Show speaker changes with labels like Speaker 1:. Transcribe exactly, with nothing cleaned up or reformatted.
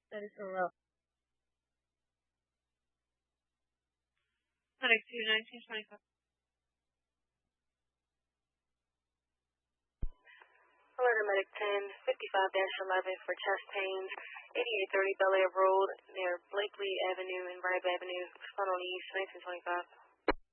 Speaker 1: That is so low.
Speaker 2: Medic two, nineteen twenty-five.
Speaker 3: Alert Medic ten, fifty-five eleven for chest pains, eighty-eight thirty Bel Air Road near Blakely Avenue and Ribe Avenue, Funnel East, nineteen twenty-five.